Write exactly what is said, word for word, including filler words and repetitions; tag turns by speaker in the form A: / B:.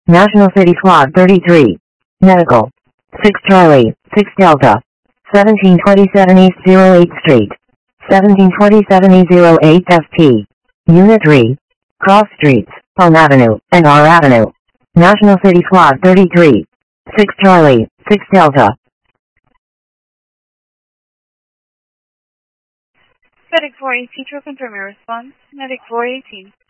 A: National City Squad thirty-three. Medical. six Charlie, six Delta. seventeen twenty-seven East oh eighth Street. seventeen twenty-seven E oh eight F T. Unit three. Cross Streets, Palm Avenue, and R Avenue. National City Squad thirty-three. six Charlie, six Delta.
B: Medic four eighteen, to confirm your response. Medic four eighteen.